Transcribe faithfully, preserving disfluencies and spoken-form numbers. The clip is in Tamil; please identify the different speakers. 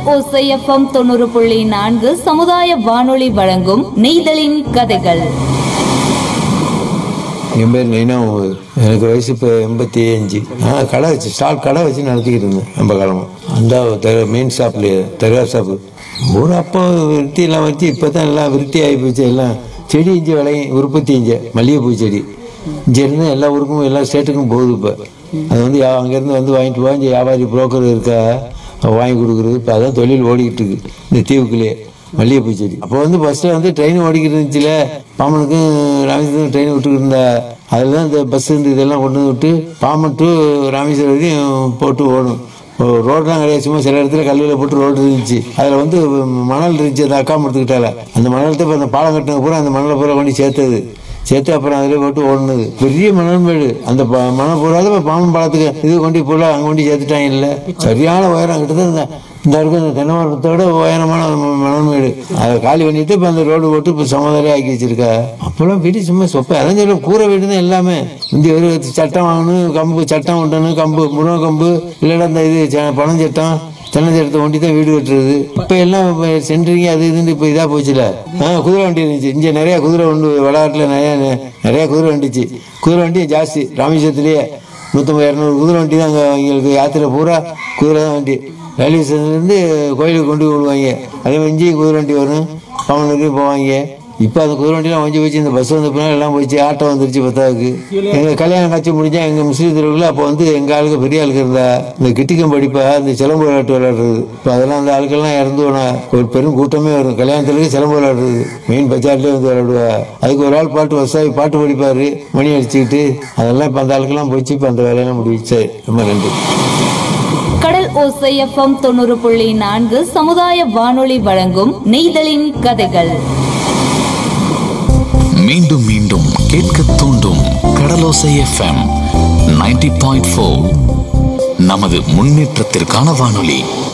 Speaker 1: ஓசை எஃப்எம் தொண்ணூறு புள்ளி நான்கு சமுதாய வானொலி வழங்கும் நெய்தலின் கதைகள்.
Speaker 2: என் பேர் நைனா முகமது. எனக்கு வயசு இப்போ எண்பத்தி அஞ்சு. நான் கடை வச்சு ஸ்டால் கடை வச்சு நடத்திக்கிட்டு இருந்தேன் ரொம்ப காலமாக. அந்த தெரு மெயின் ஷாப்லேயே தெருவா ஷாப்பு. ஒரு அப்போ விருத்தியெல்லாம் வச்சு இப்போ தான் எல்லாம் விருத்தி ஆகி போச்சு. எல்லாம் செடி இஞ்சி விளையும் உற்பத்தி இஞ்சி மல்லிகைப்பூ செடி இங்கே இருந்து எல்லா ஊருக்கும் எல்லா ஸ்டேட்டுக்கும் போகுது. இப்போ அது வந்து அங்கேருந்து வந்து வாங்கிட்டு போய் இங்கே வியாபாரி புரோக்கர் இருக்கா வாங்கி கொடுக்குறது. இப்போ அதான் தொழில் ஓடிக்கிட்டு இருக்கு இந்த தீவுக்குள்ளேயே மல்லிகைப்பூ செடி. அப்போ வந்து பஸ்ஸில் வந்து ட்ரெயின் ஓடிக்கிட்டு இருந்துச்சுல, பாமனுக்கும் ராமேஸ்வரம் ட்ரெயின் விட்டுக்கிட்டு இருந்தா. அதில் தான் இந்த பஸ் இருந்து இதெல்லாம் கொண்டு வந்து விட்டு பாமன் டு ராமேஸ்வரம் வரைக்கும் போட்டு ஓடும். ரோடெலாம் கிடையாது, சும்மா சில இடத்துல கல்லில் போட்டு ரோடு இருந்துச்சு. அதில் வந்து மணல் இருந்துச்சு, அந்த அக்கா எடுத்துக்கிட்டால அந்த மணலத்தை இப்போ அந்த பாலம் கட்டின பூரா அந்த மணலை பூரா கொண்டு சேர்த்தது சேர்த்து அப்புறம் அதில் போட்டு ஓடுனது பெரிய மணல் மேடு. அந்த மணல் பூராது இப்போ பாம்பன் பாலத்துக்கு இது கொண்டு போல அங்கே கொண்டு சேர்த்துட்டாங்க. இல்லை சரியான உயரம் கிட்டதான் இந்த இந்த இருக்கும் இந்த தென்னை மரத்தோட உயரமான மணல் மேடு. அதை காலி பண்ணிட்டு இப்போ அந்த ரோடு போட்டு இப்போ சமதரையாக ஆக்கி வச்சிருக்கா. அப்போல்லாம் வீடு சும்மா சொப்ப அதான் சொல்ல கூரை வீடு தான் எல்லாமே. இந்த ஒரு சட்டம் வாங்கணும், கம்பு சட்டம் ஒட்டணும், கம்பு முருங்கை கம்பு இல்லைன்னா இந்த இது பணம் சட்டம் தென்னஞ்சட்டத்தை ஒண்டி தான் வீடு கட்டுறது. இப்போ எல்லாம் சென்ட்ரிங்க அது இதுன்னு இப்போ இதாக போச்சுல. ஆ குதிரை வண்டி இருந்துச்சு இங்கே நிறையா. குதிரை வண்டி விளையாட்டில் நிறையா நிறையா குதிரை வண்டிச்சு. குதிரை வண்டி ஜாஸ்தி ராமேஸ்வரத்துலேயே நூற்றம்பது இரநூறு குதிரை வண்டி தான். அங்கே அவங்களுக்கு யாத்திரை பூரா குதிரை தான் வண்டி. ரயில்வே ஸ்டேஷன்லேருந்து கோயிலுக்கு கொண்டு விடுவாங்க. அதே மாதிரி இங்கேயும் குதிரை வண்டி வரும், பவனுக்கு போவாங்க. இப்போ அந்த குதிரை வண்டிலாம் வஞ்சி போச்சு. இந்த பஸ் வந்த பின்னாடி எல்லாம் போச்சு. ஆட்டோ வந்துருச்சு பத்தாவுக்கு. எங்கள் கல்யாணம் காட்சி முடிஞ்சா எங்கள் முஸ்லீம் தெருவில் அப்போ வந்து எங்கள் ஆளுக்கு பெரிய ஆளுக்கு இருந்தா இந்த கிட்டிக்கம் படிப்பா இந்த சிலம்பு விளையாட்டு விளையாடுறது. இப்போ அதெல்லாம் அந்த ஆளுக்கெல்லாம் இறந்து போனா ஒரு பெரும் கூட்டமே வரும். கல்யாணத்துக்கு சிலம்பு விளையாடுறது மெயின் பச்சாட்லேயே வந்து விளையாடுவா. அதுக்கு ஒரு ஆள் பாட்டு வசாவி பாட்டு படிப்பாரு மணி அடிச்சுக்கிட்டு. அதெல்லாம் இப்போ அந்த ஆளுக்கெல்லாம் போச்சு. இப்போ அந்த வேலையெல்லாம் முடிச்சு. ரொம்ப நன்றி.
Speaker 1: கடல் ஓசை எஃப்எம் தொண்ணூறு புள்ளி நான்கு சமுதாய வானொலி வழங்கும் நெய்தலின் கதைகள்.
Speaker 3: மீண்டும் மீண்டும் கேட்க தூண்டும் கடலோசை எஃப்எம் தொண்ணூறு புள்ளி நான்கு. நமது முன்னேற்றத்திற்கான வானொலி.